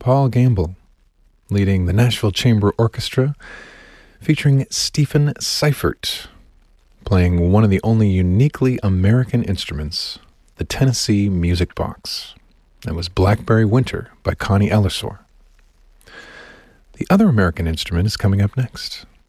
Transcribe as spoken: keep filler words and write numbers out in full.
Paul Gamble, leading the Nashville Chamber Orchestra, featuring Stephen Seifert, playing one of the only uniquely American instruments, the Tennessee Music Box. That was Blackberry Winter by Connie Ellersor. The other American instrument is coming up next.